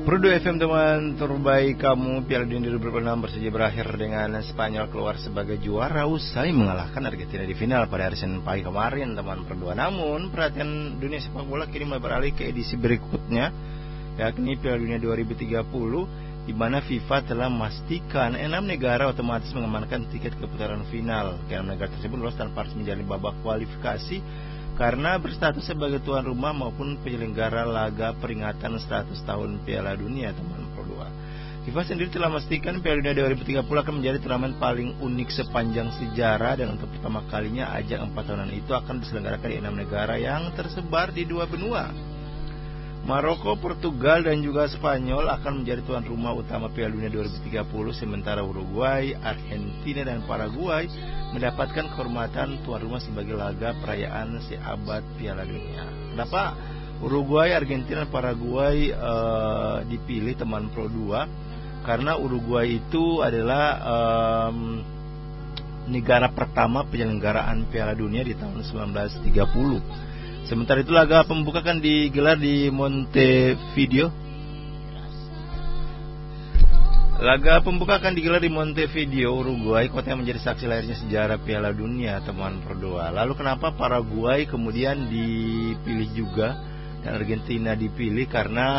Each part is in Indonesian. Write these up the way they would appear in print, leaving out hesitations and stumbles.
Pro 2 FM teman terbaik kamu. Piala Dunia 2026 bersaja berakhir dengan Spanyol keluar sebagai juara usai mengalahkan Argentina di final pada hari Senin pagi kemarin teman Pro 2. Namun perhatian dunia sepak bola kini mulai beralih ke edisi berikutnya, yakni Piala Dunia 2030, di mana FIFA telah memastikan 6 negara otomatis mengamankan tiket ke putaran final. Ke-6 negara tersebut lolos tanpa harus menjalani babak kualifikasi karena berstatus sebagai tuan rumah maupun penyelenggara laga peringatan 100 tahun Piala Dunia teman Pro 2. FIFA sendiri telah memastikan Piala Dunia 2030 akan menjadi turnamen paling unik sepanjang sejarah, dan untuk pertama kalinya ajang 4 tahunan itu akan diselenggarakan di 6 negara yang tersebar di 2 benua. Maroko, Portugal, dan juga Spanyol akan menjadi tuan rumah utama Piala Dunia 2030, sementara Uruguay, Argentina, dan Paraguay mendapatkan kehormatan tuan rumah sebagai laga perayaan seabad Piala Dunia. Kenapa Uruguay, Argentina, dan Paraguay dipilih teman Pro 2? Karena Uruguay itu adalah negara pertama penyelenggaraan Piala Dunia di tahun 1930. Sementara itu laga pembuka akan digelar di Montevideo. Laga pembuka akan digelar di Montevideo, Uruguay, kota yang menjadi saksi lahirnya sejarah Piala Dunia teman Pro 2. Lalu kenapa Paraguay kemudian dipilih juga dan Argentina dipilih? Karena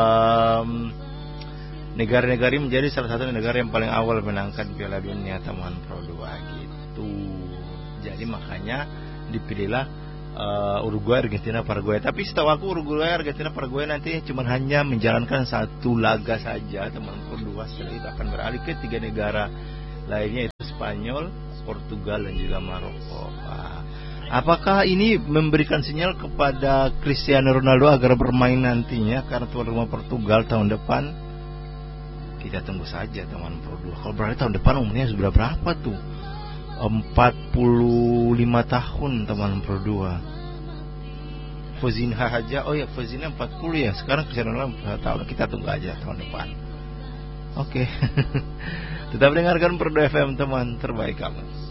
negara-negara ini menjadi salah satu negara yang paling awal menangkan Piala Dunia teman Pro 2 gitu. Jadi makanya dipilihlah Uruguay, Argentina, Paraguay. Tapi setahu aku Uruguay, Argentina, Paraguay nanti cuma hanya menjalankan satu laga saja teman Pro 2. Setelah itu akan beralih ke 3 negara lainnya, yaitu Spanyol, Portugal, dan juga Maroko. Apakah ini memberikan sinyal kepada Cristiano Ronaldo agar bermain nantinya karena tuan rumah Portugal tahun depan? Kita tunggu saja teman Pro 2. Kalau berarti tahun depan umurnya sudah berapa tuh? 45 tahun teman Pro 2. Fozinha aja, oh ya Fozinha 40 ya. Sekarang Cristiano Ronaldo tahun, kita tunggu aja tahun depan. Oke. Tetap dengarkan Pro 2 FM teman terbaik kamu.